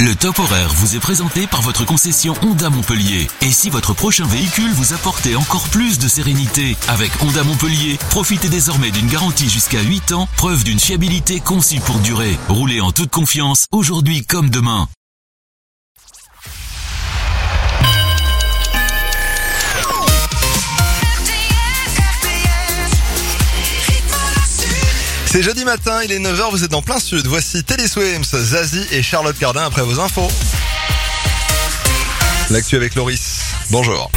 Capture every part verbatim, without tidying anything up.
Le top horaire vous est présenté par votre concession Honda Montpellier. Et si votre prochain véhicule vous apportait encore plus de sérénité? Avec Honda Montpellier, profitez désormais d'une garantie jusqu'à huit ans, preuve d'une fiabilité conçue pour durer. Roulez en toute confiance, aujourd'hui comme demain. C'est jeudi matin, il est neuf heures, vous êtes en plein sud. Voici Teddy Swims, Zazie et Charlotte Gardin après vos infos. L'actu avec Loris. Bonjour.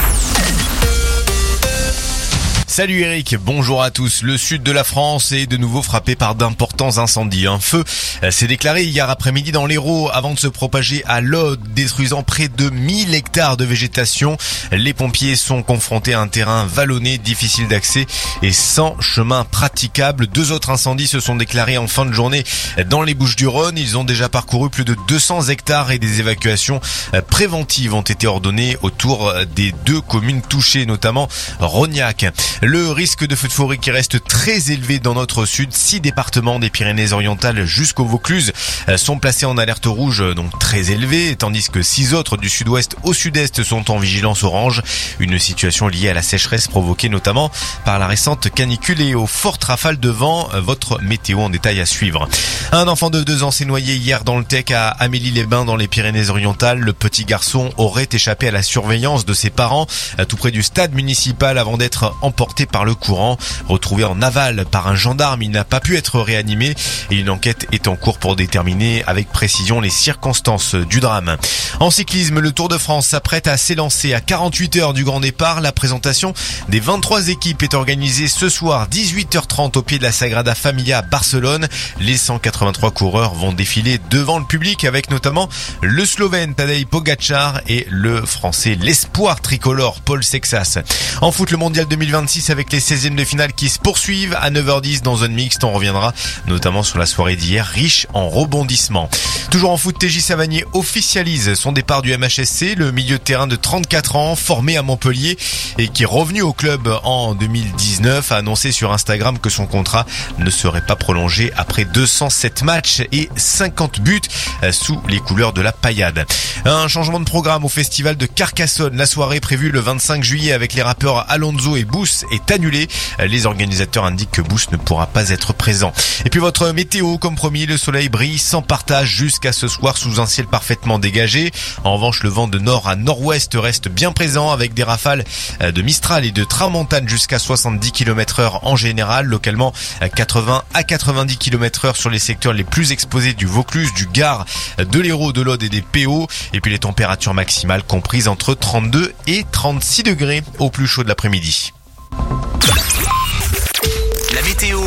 Salut Eric, bonjour à tous. Le sud de la France est de nouveau frappé par d'importants incendies. Un feu s'est déclaré hier après-midi dans l'Hérault avant de se propager à l'Aude, détruisant près de mille hectares de végétation. Les pompiers sont confrontés à un terrain vallonné, difficile d'accès et sans chemin praticable. Deux autres incendies se sont déclarés en fin de journée dans les Bouches-du-Rhône. Ils ont déjà parcouru plus de deux cents hectares et des évacuations préventives ont été ordonnées autour des deux communes touchées, notamment Rognac. Le risque de feu de forêt qui reste très élevé dans notre sud. Six départements des Pyrénées-Orientales jusqu'au Vaucluse sont placés en alerte rouge, donc très élevée, tandis que six autres du sud-ouest au sud-est sont en vigilance orange. Une situation liée à la sécheresse provoquée notamment par la récente canicule et aux fortes rafales de vent. Votre météo en détail à suivre. Un enfant de deux ans s'est noyé hier dans le Tech à Amélie-les-Bains dans les Pyrénées-Orientales. Le petit garçon aurait échappé à la surveillance de ses parents tout près du stade municipal avant d'être emporté par le courant. Retrouvé en aval par un gendarme, il n'a pas pu être réanimé et une enquête est en cours pour déterminer avec précision les circonstances du drame. En cyclisme, le Tour de France s'apprête à s'élancer à quarante-huit heures du grand départ. La présentation des vingt-trois équipes est organisée ce soir dix-huit heures trente au pied de la Sagrada Familia à Barcelone. Les cent quatre-vingt-trois coureurs vont défiler devant le public avec notamment le Slovène Tadej Pogačar et le Français l'espoir tricolore Paul Sexas. En foot, le mondial deux mille vingt-six avec les seizièmes de finale qui se poursuivent à neuf heures dix dans zone mixte. On reviendra notamment sur la soirée d'hier, riche en rebondissements. Toujours en foot, T J Savanier officialise son départ du M H S C. Le milieu de terrain de trente-quatre ans, formé à Montpellier et qui est revenu au club en deux mille dix-neuf, a annoncé sur Instagram que son contrat ne serait pas prolongé après deux cent sept matchs et cinquante buts sous les couleurs de la paillade. Un changement de programme au festival de Carcassonne. La soirée prévue le vingt-cinq juillet avec les rappeurs Alonso et Boost est annulée. Les organisateurs indiquent que Boost ne pourra pas être présent. Et puis votre météo, comme promis, le soleil brille sans partage jusqu'à ce soir sous un ciel parfaitement dégagé. En revanche, le vent de nord à nord-ouest reste bien présent avec des rafales de Mistral et de Tramontane jusqu'à soixante-dix kilomètres heure en général, localement quatre-vingts à quatre-vingt-dix kilomètres heure sur les secteurs les plus exposés du Vaucluse, du Gard, de l'Hérault, de l'Aude et des P O. Et puis les températures maximales comprises entre trente-deux et trente-six degrés au plus chaud de l'après-midi. La météo